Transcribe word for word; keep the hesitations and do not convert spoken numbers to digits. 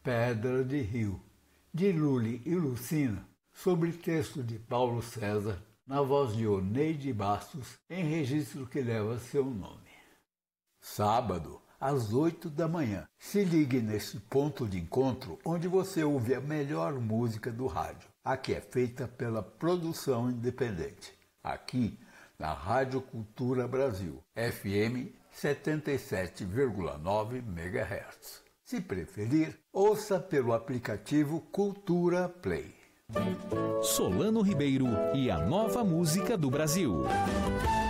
Pedra de Rio, de Lully e Lucina, sobre texto de Paulo César, na voz de Oneide Bastos, em registro que leva seu nome. Sábado, às oito da manhã, se ligue nesse ponto de encontro onde você ouve a melhor música do rádio. Aqui é feita pela produção independente. Aqui, na Rádio Cultura Brasil, F M setenta e sete vírgula nove megahertz. Se preferir, ouça pelo aplicativo Cultura Play. Solano Ribeiro e a nova música do Brasil.